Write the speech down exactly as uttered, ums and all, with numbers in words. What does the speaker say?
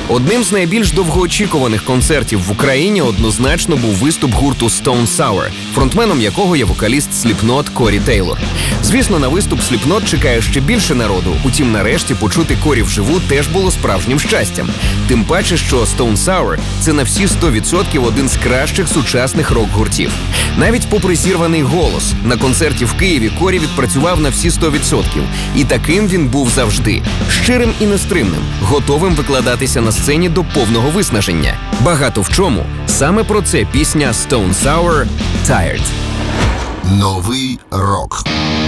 Одним з найбільш довгоочікуваних концертів в Україні однозначно був виступ гурту Stone Sour, фронтменом якого є вокаліст Slipknot Корі Тейлор. Звісно, на виступ Slipknot чекає ще більше народу, утім нарешті почути Корі вживу теж було справжнім щастям. Тим паче, що Stone Sour – це на всі сто відсотків один з кращих сучасних рок-гуртів. Навіть попри зірваний голос, на концерті в Києві Корі відпрацював на всі сто відсотків. І таким він був завжди – щирим і нестримним, готовим викладатися на сцені до повного виснаження. Багато в чому саме про це пісня Stone Sour «Tired». Новий рок.